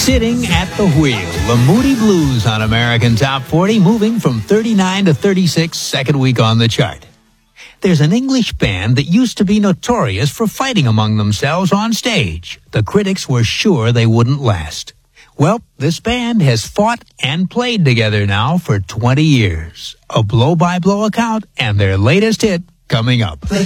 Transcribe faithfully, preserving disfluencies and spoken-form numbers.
Sitting at the wheel, the Moody Blues on American Top forty, moving from thirty-nine to thirty-six, second week on the chart. There's an English band that used to be notorious for fighting among themselves on stage. The critics were sure they wouldn't last. Well, this band has fought and played together now for twenty years. A blow-by-blow account and their latest hit coming up.